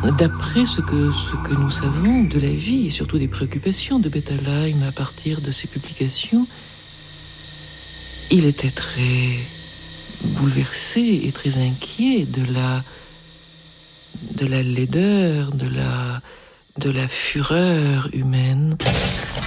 D'après ce que nous savons de la vie et surtout des préoccupations de Bettelheim à partir de ses publications, il était très bouleversé et très inquiet de la laideur, de la fureur humaine.